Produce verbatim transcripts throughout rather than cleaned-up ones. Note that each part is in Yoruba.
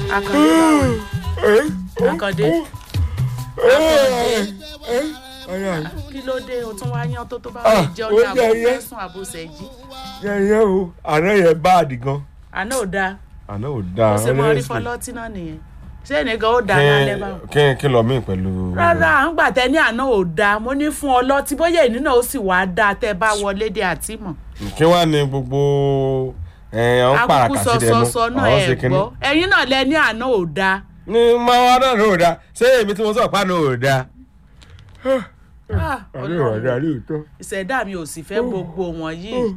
Àkàndé báwo Àkàndé kí ló dé o tún wá yán tó tó bá wà jẹun ní àbò fẹsùn àbòsẹ jí. yẹyẹ o àná yẹn báàdì gan. àná ò dáa. àná ò dáa. ó ṣe mọ rí fọlọ́tì náà nìyẹn ṣé ẹnìkan ó dáa lálẹ́ báwọn. kí kí lọ mí pẹ̀lú. rárá à ń gbà tẹ ní àná ò dáa mo ní fún ọlọ́tí bóyá ìní náà ó sì wá dáa tẹ bá wọlé dé àtìmọ̀. kí wàá ní gbogbo àwọn pàràkà sí dẹnu àwọn ṣe kínní. ẹ̀yin náà lẹ ní àná ò dáa. ní máa náà ló dáa ṣé èmi tí mo sọ pa náà ò dáa. ìṣẹ̀dá mi ò sì fẹ́ gbogbo wọn yìí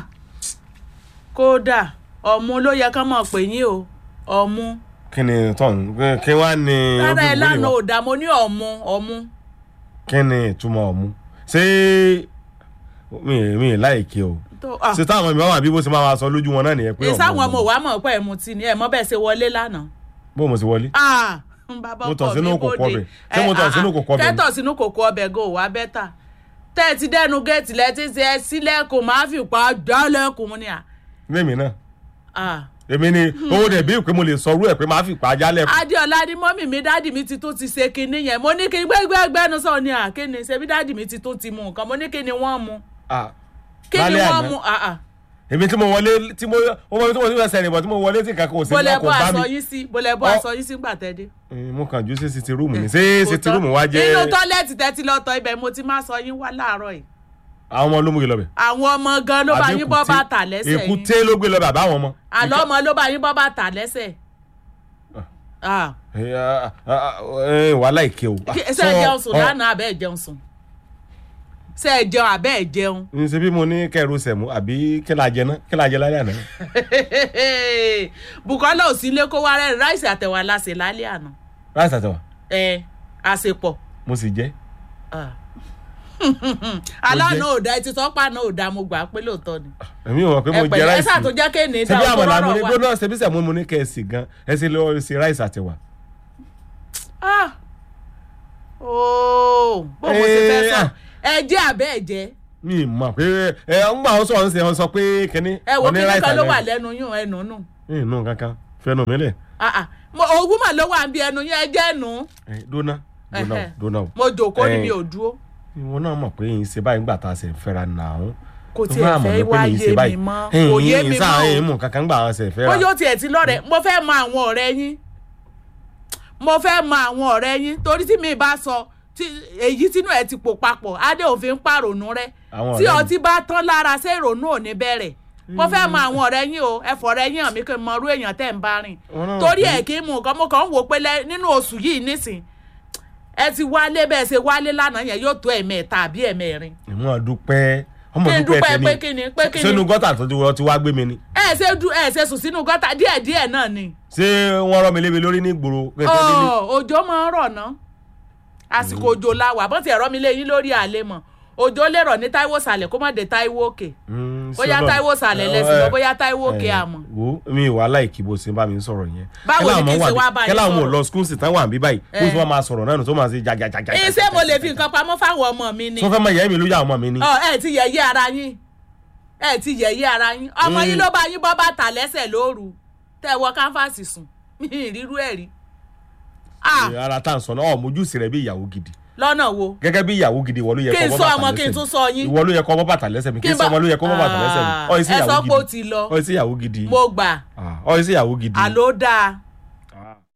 kódà ọmú ló yẹ ká mọ̀ pé yín o ọmú. kí ni tọ́hún kí wàá ní. rárá ẹ lánàá ò dáa mo ní ọmú ọmú. kí ni ìtumọ̀ ọmú ṣé mi mi láìkí o ṣe táwọn mi wà bí bó ṣe máa sọ lójú wọn náà nìyẹn pé ọmọ. ìsáwọn ọmọ wa mọ̀ pé ẹ̀ mu ti ni ẹ̀ mọ́ bẹ́ẹ̀ ṣe wọlé lánàá. bó mo ṣe wọlé. mo tọ̀ sínú kòkó ọbẹ̀ ṣé mo tọ̀ sínú kòkó ọbẹ̀. kẹ́tọ̀ sínú kòkó ọbẹ̀ go wá bẹ́tà tẹ́ ẹ ti dẹ́nu géètì lẹ́tí ṣe ẹ sílẹ̀kùn máa fi pa dálẹ́kùn mu ni à. lémi náà èmi ni owó dẹ̀ bí pé mo lè sọ orú ẹ̀ pé máa fi pa jálẹ̀kùn. adéọlá ni mọ́mì mi dáàdì mi ti tún ti ṣe kinní yẹn mo ní kí gbẹ́gbẹ́gbẹ́nu sọ ni à kí ni ṣebí dáàdì mi ti tún ti mu nǹkan mo ní kí ni wọ́n mu. kí ni wọ́n mu èmi tí mo wọlé tí mo ó mọ tí mo ti fẹ́ sẹ́ni bọ̀ tí mo wọlé tí kankan ò sí náà kò bá mi. bọ́lẹ̀ bọ́ aṣọ yín sí bọ́lẹ̀ bọ́ aṣọ yín sí gbà tẹ́dé. mo kàn ju sí sitting room ni ṣé sitting room wá jẹ́. inú tọ́lẹ́ẹ̀tì tẹ́tí lọ́tọ̀ ibẹ̀ mo ti máa sọ yín wá láàárọ̀ yìí. àwọn ọmọ ló mú kí lọ bẹ̀. àwọn ọmọ gan ló bá yín bọ́ bàtà lẹ́sẹ̀ yín. èkúté ló gbé lọ bẹ̀ àbáwọn ọmọ. àlọ́ ọmọ ló bá yín bọ́ bàtà lẹ́sẹ̀. wàhálà ìké o. ṣé ẹ jẹun sùn lánàá àbẹ́ ẹ jẹun sùn ṣé ẹ jẹun àbẹ́ ẹ jẹun. n ṣe bí mo ní kẹrù sẹ̀mú àbí kí la jẹ náà kí la jẹ lálẹ́ àná. Bùkọ́lá ò sí ilé kó wá rẹ̀ ráìsì àtẹ̀wà la ṣe lálẹ́ àná. ráìsì àtẹ̀wà. ẹ àṣepọ̀. mo sì jẹ. aláàánú ò dá etí sọ́pà náà ò dá mo gbà pé lóòótọ́ ni. èmi ò mọ̀ pé mo jẹ ráìsì. ẹ ṣáà tó jẹ́ kéènì dá ọkọ rọrọ wa. ṣebí àmàlà mo ní gbóná ṣebí sẹ̀mú mo ní kẹ́ ẹ sì gan ẹ sì lọ ṣe ráìsì àtẹ̀wà. ooo bó mo ṣe fẹ́ sọ ẹ jẹ́ àbẹ́ ẹ jẹ́. mi mọ̀ pé ẹ ń gbà ó sọ ọ́n ṣe ọ́n sọ pé kínní. ẹ wo kíní kan ló wà lẹ́nu yún ẹnu nù. inú kankan fẹnu mi lẹ. owó mà ló wà ń bí ẹnu yẹn ẹ jẹ́ nù. dóná dóná dóná. mo jòkó ni mi ò dúró. ìwọ náà mọ̀ pé yín ṣe báyìí gbà tá a ṣe ń fẹ́ra nàá. kò tiẹ̀ fẹ́ wá yé mi mọ́ kò yé mi mọ́. sáà ẹ̀yìn mú kankan gbà wọn ṣe fẹ́ra. bó yóò tiẹ̀ ti lọ́rẹ̀ mo fẹ́ mọ àwọn ọ̀rẹ́ yín mo fẹ́ mọ àwọn ọ̀rẹ́ yín torí tí mi bá sọ èyí tínú ẹ ti pò papọ̀ adé òfin pàrònú rẹ tí ọtí bá tán lára ṣé ìrònú ò ní bẹ̀rẹ̀ mo fẹ́ mọ àwọn ọ̀rẹ́ yín o ẹ fọ̀rẹ́ yín hàn mí kí n mọ irú èèyàn tẹ̀ ń bá rìn torí ẹ̀ kí n mú nǹkan mo kàn ń wò pé nínú oṣù yìí nísìn ẹ ti wálé bẹ́ẹ̀ ṣe wálé lánàá yẹn yóò tó ẹ̀mẹ́ta àbí ẹ̀mẹ́rin. ìwọ̀n dúpẹ́ ọmọ kí n dúpẹ́ dúpẹ́ pé kí ni pé kí ni sínú gọ́tà tó ti wá gbé mi ni. ẹ ṣe du ẹ ṣe sùn sínú gọ́tà díẹ̀díẹ̀ náà ni. ṣé wọ́n rọ́ mi lébi lórí ní ìgboro. òjò máa ń rọ̀ ná àsìkò òjò la wà bọ́n ti ẹ̀rọ mi lé yín lórí àlè mọ̀ òjò lè rọ̀ ní Táíwò sàlẹ̀ kó má dé Táíwò òkè bóyá Táíwò sàlẹ̀ lẹ́sìn lọ bóyá Táíwò òkè àmọ́. wo mi wà láìkí bó ṣe bá mi sọ̀rọ̀ yẹn. báwo ni kí n ṣe wá bá yín sọ̀rọ̀ kẹ́lá àwọn ò lọ skul sí tán wà ń bí báyìí kó sì wọ́n máa sọ̀rọ̀ náà tó máa ṣe jajajaja. iṣẹ́ mo lè fi nǹkan pamọ́ fáwọn ọmọ mi ni. tó fẹ́ mọ ìyá mi ló yá ọmọ mi ni. ẹ ti yẹ̀yẹ́ ara yín ẹ ti yẹ̀yẹ́ ara yín ọmọ yín ló bá yín bọ́ bàtà lẹ́sẹ̀ lóru tẹ́ wọ káfáàsì sùn ìrírú ẹ̀ rí. ara tá à ń sọ náà ọmọjúsì rẹ bí ìyàwó gidi. lọ́nà wo. gẹ́gẹ́ bí ìyàwó gidi ìwọ ló yẹ kó bọ́ bàtà lẹ́sẹ̀ mi. kí n sọ ọmọ kí n tún sọ yín. ìwọ ló yẹ kó bọ́ bàtà lẹ́sẹ̀ mi kí n sọ ọmọ ló yẹ kó bọ́ bàtà lẹ́sẹ̀ mi. ọ ẹ sọ pé ó ti lọ. ọ sí ìyàwó gidi. mo gbà. ọ sí ìyàwó gidi. àló dáa.